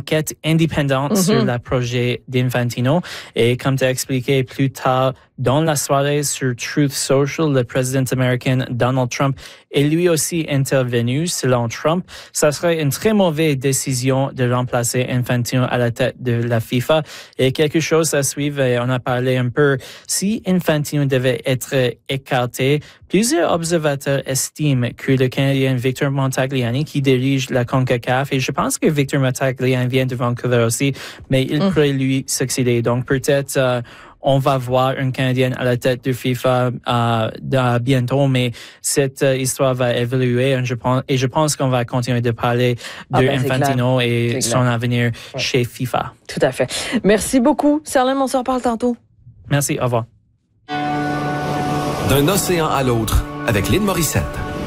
enquête indépendante sur le projet d'Infantino. Et comme tu as expliqué plus tard dans la soirée sur Truth Social, le président américain Donald Trump est lui aussi intervenu. Selon Trump, ça serait une très mauvaise décision de remplacer Infantino à la tête de la FIFA. Et quelque chose à suivre, et on a parlé un peu, si Infantino devait être écarté, plusieurs observateurs estiment que le Canadien Victor Montagliani, qui dirige la CONCACAF, et je pense que Victor Montagliani vient de Vancouver aussi, mais il pourrait lui succéder. Donc peut-être on va voir un Canadien à la tête de FIFA bientôt, mais cette histoire va évoluer et je pense qu'on va continuer de parler de Infantino et son avenir chez FIFA. Tout à fait. Merci beaucoup. Serlem, on se reparle tantôt. Merci, au revoir. D'un océan à l'autre, avec Lynn Morissette.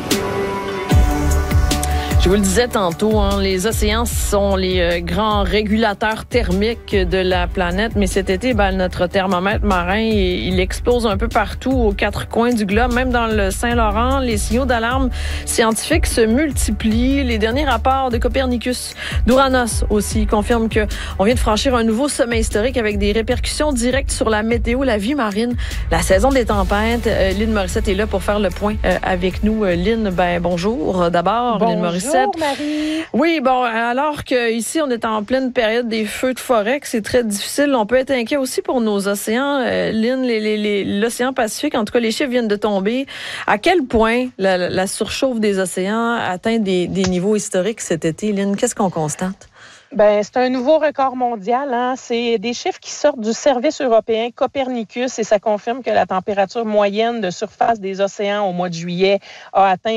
Je vous le disais tantôt, les océans sont les grands régulateurs thermiques de la planète, mais cet été, notre thermomètre marin, il explose un peu partout aux quatre coins du globe, même dans le Saint-Laurent. Les signaux d'alarme scientifiques se multiplient. Les derniers rapports de Copernicus, d'Uranos aussi, confirment qu'on vient de franchir un nouveau sommet historique avec des répercussions directes sur la météo, la vie marine, la saison des tempêtes. Lynn Morissette est là pour faire le point avec nous. Lynn, bonjour d'abord. Bonjour. Lynn Morissette. Bonjour, Marie. Oui, alors qu'ici, on est en pleine période des feux de forêt, que c'est très difficile. On peut être inquiet aussi pour nos océans. Lynn, l'océan Pacifique, en tout cas, les chiffres viennent de tomber. À quel point la surchauffe des océans atteint des niveaux historiques cet été? Lynn, qu'est-ce qu'on constate? C'est un nouveau record mondial. C'est des chiffres qui sortent du service européen Copernicus et ça confirme que la température moyenne de surface des océans au mois de juillet a atteint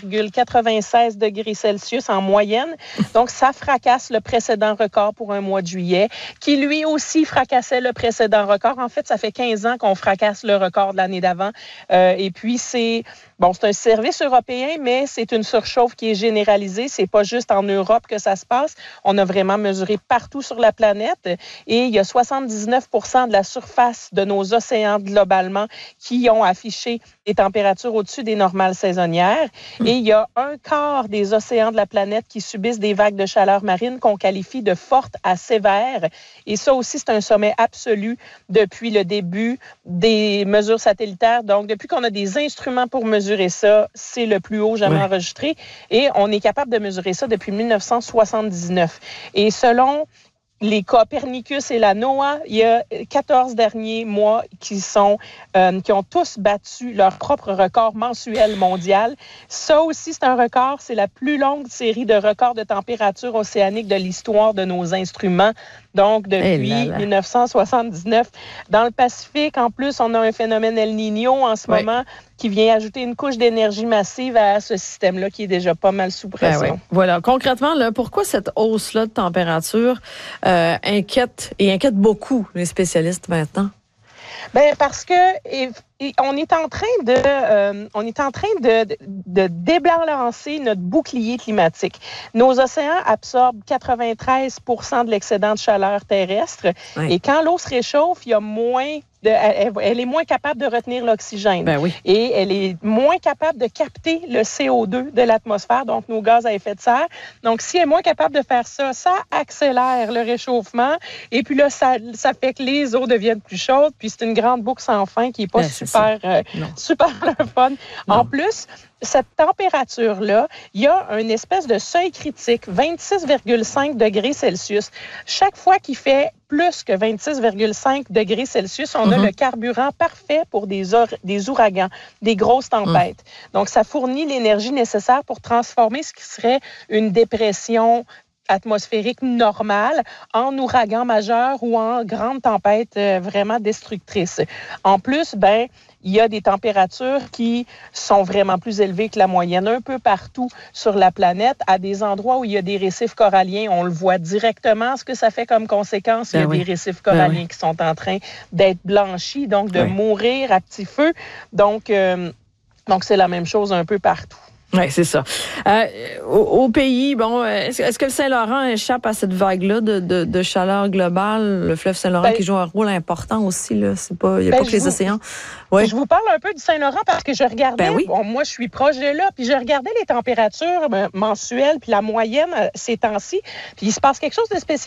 20,96 degrés Celsius en moyenne. Donc, ça fracasse le précédent record pour un mois de juillet, qui lui aussi fracassait le précédent record. En fait, ça fait 15 ans qu'on fracasse le record de l'année d'avant. Et puis, c'est un service européen, mais c'est une surchauffe qui est généralisée. C'est pas juste en Europe que ça se passe. On a vraiment mesuré partout sur la planète et il y a 79% de la surface de nos océans globalement qui ont affiché des températures au-dessus des normales saisonnières. Et il y a un quart des océans de la planète qui subissent des vagues de chaleur marine qu'on qualifie de fortes à sévères. Et ça aussi, c'est un sommet absolu depuis le début des mesures satellitaires. Donc, depuis qu'on a des instruments pour mesurer ça, c'est le plus haut jamais enregistré. Et on est capable de mesurer ça depuis 1979. Et selon les Copernicus et la NOAA, il y a 14 derniers mois qui ont tous battu leur propre record mensuel mondial. Ça aussi, c'est un record. C'est la plus longue série de records de température océanique de l'histoire de nos instruments. Donc, depuis 1979. Dans le Pacifique, en plus, on a un phénomène El Niño en ce moment qui vient ajouter une couche d'énergie massive à ce système-là qui est déjà pas mal sous pression. Voilà. Concrètement, pourquoi cette hausse-là de température inquiète beaucoup les spécialistes maintenant? Parce que on est en train de débalancer notre bouclier climatique. Nos océans absorbent 93% de l'excédent de chaleur terrestre. Et quand l'eau se réchauffe, il y a elle est moins capable de retenir l'oxygène. Et elle est moins capable de capter le CO2 de l'atmosphère, donc nos gaz à effet de serre. Donc, si elle est moins capable de faire ça, ça accélère le réchauffement. Et puis là, ça fait que les eaux deviennent plus chaudes. Puis c'est une grande boucle sans fin qui n'est pas super fun. Non. En plus, cette température-là, il y a une espèce de seuil critique, 26,5 degrés Celsius. Chaque fois qu'il fait plus que 26,5 degrés Celsius, on a le carburant parfait pour des ouragans, des grosses tempêtes. Donc, ça fournit l'énergie nécessaire pour transformer ce qui serait une dépression atmosphérique normale en ouragan majeur ou en grande tempête vraiment destructrice. En plus, il y a des températures qui sont vraiment plus élevées que la moyenne un peu partout sur la planète. À des endroits où il y a des récifs coralliens, on le voit directement ce que ça fait comme conséquence. Il y a des récifs coralliens qui sont en train d'être blanchis, donc de mourir à petit feu. Donc, c'est la même chose un peu partout. Oui, c'est ça. Au pays, est-ce que le Saint-Laurent échappe à cette vague-là de chaleur globale? Le fleuve Saint-Laurent qui joue un rôle important aussi, là. Il n'y a pas que les océans. Je vous parle un peu du Saint-Laurent parce que je regardais, moi je suis proche de là, puis je regardais les températures mensuelles puis la moyenne ces temps-ci, puis il se passe quelque chose de spécial